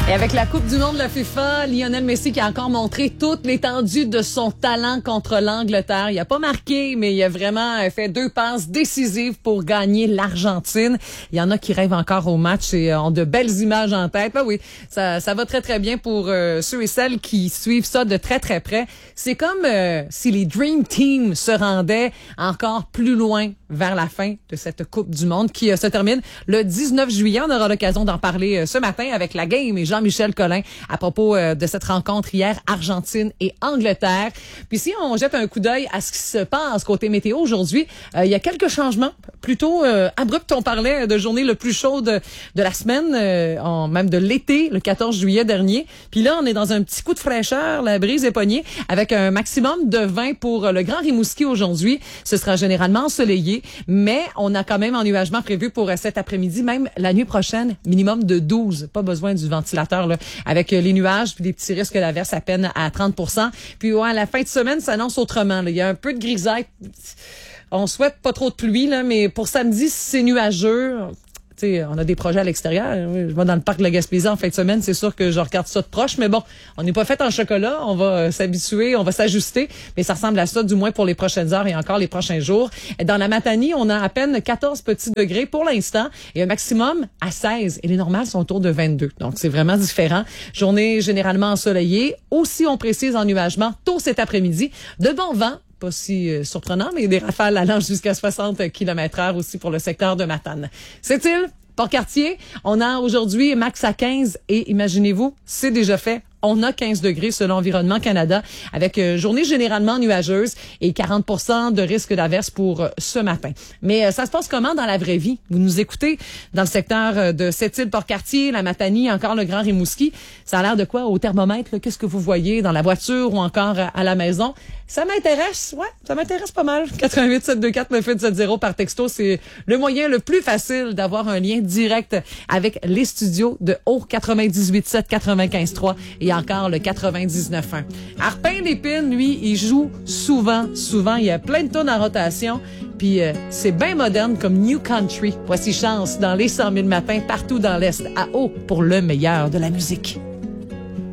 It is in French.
Et avec la Coupe du monde de la FIFA, Lionel Messi qui a encore montré toute l'étendue de son talent contre l'Angleterre. Il a pas marqué, mais il a vraiment fait 2 passes décisives pour gagner l'Argentine. Il y en a qui rêvent encore au match et ont de belles images en tête. Ben oui, ça va très très bien pour ceux et celles qui suivent ça de très très près. C'est comme si les Dream Team se rendaient encore plus loin vers la fin de cette Coupe du monde qui se termine le 19 juillet. On aura l'occasion d'en parler ce matin avec la game et Jean-Michel Collin à propos de cette rencontre hier Argentine et Angleterre. Puis si on jette un coup d'œil à ce qui se passe côté météo aujourd'hui, il y a quelques changements plutôt abrupts. On parlait de journée le plus chaude de la semaine, même de l'été, le 14 juillet dernier. Puis là, on est dans un petit coup de fraîcheur, la brise est pognée, avec un maximum de 20 pour le Grand Rimouski aujourd'hui. Ce sera généralement ensoleillé, mais on a quand même ennuagement prévu pour cet après-midi, même la nuit prochaine, minimum de 12. Pas besoin du ventilateur, là, avec les nuages puis des petits risques d'averse à peine à 30%. Puis ouais, la fin de semaine s'annonce autrement, là. Il y a un peu de grisaille. On souhaite pas trop de pluie, là, mais pour samedi, c'est nuageux. T'sais, on a des projets à l'extérieur. Je vais dans le parc de la Gaspésie en fin de semaine. C'est sûr que je regarde ça de proche. Mais bon, on n'est pas fait en chocolat. On va s'habituer, on va s'ajuster. Mais ça ressemble à ça, du moins pour les prochaines heures et encore les prochains jours. Dans la Matanie, on a à peine 14 petits degrés pour l'instant et un maximum à 16. Et les normales sont autour de 22. Donc, c'est vraiment différent. Journée généralement ensoleillée. Aussi, on précise ennuagement tôt cet après-midi. De bon vent. Pas si surprenant, mais des rafales allant jusqu'à 60 km/h aussi pour le secteur de Matane. C'est-il? Port-Cartier, on a aujourd'hui max à 15 et imaginez-vous, c'est déjà fait. On a 15 degrés selon Environnement Canada avec journée généralement nuageuse et 40% de risque d'averse pour ce matin. Mais ça se passe comment dans la vraie vie? Vous nous écoutez dans le secteur de Sept-Îles, Port-Cartier, la Matanie, encore le Grand Rimouski. Ça a l'air de quoi au thermomètre? Là? Qu'est-ce que vous voyez dans la voiture ou encore à la maison? Ça m'intéresse, ouais, ça m'intéresse pas mal. 88 724 9870 par texto, c'est le moyen le plus facile d'avoir un lien direct avec les studios de Haut 98.7 95.3 et encore le 99.1. Arpin Lépine, lui, il joue souvent. Il y a plein de tonnes en rotation. Puis c'est bien moderne comme New Country. Voici Chance dans les 100 000 matins partout dans l'Est à Haut pour le meilleur de la musique.